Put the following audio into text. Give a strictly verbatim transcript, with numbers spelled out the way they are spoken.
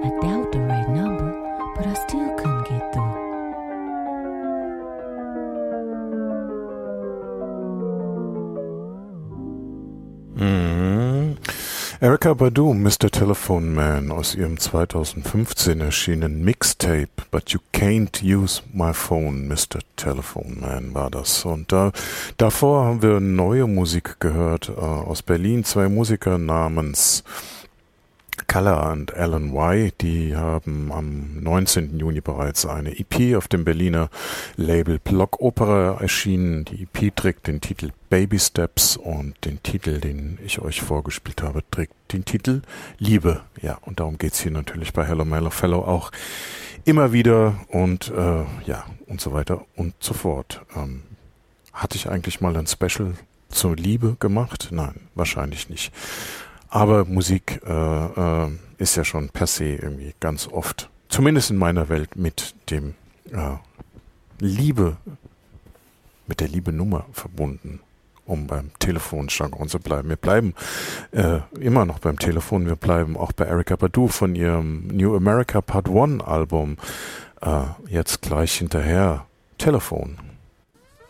I dialed the right number, but I still couldn't get through. Mhm. Erykah Badu, Mister Telephone Man, aus ihrem zweitausendfünfzehn erschienenen Mixtape, But You Can't Use My Phone, Mister Telephone Man war das. Und da, davor haben wir neue Musik gehört äh, aus Berlin, zwei Musiker namens Color und Alan Y, die haben am neunzehnten Juni bereits eine E P auf dem Berliner Label Block Opera erschienen. Die E P trägt den Titel Baby Steps und den Titel, den ich euch vorgespielt habe, trägt den Titel Liebe. Ja, und darum geht's hier natürlich bei Hello My Fellow auch immer wieder und äh, ja, und so weiter und so fort. Ähm, hatte ich eigentlich mal ein Special zur Liebe gemacht? Nein, wahrscheinlich nicht. Aber Musik äh, äh, ist ja schon per se irgendwie ganz oft, zumindest in meiner Welt, mit dem äh, Liebe, mit der Liebe-Nummer verbunden, um beim Telefonjargon zu bleiben. Wir bleiben äh, immer noch beim Telefon, wir bleiben auch bei Erykah Badu von ihrem New America Part One Album. Äh, jetzt gleich hinterher Telefon.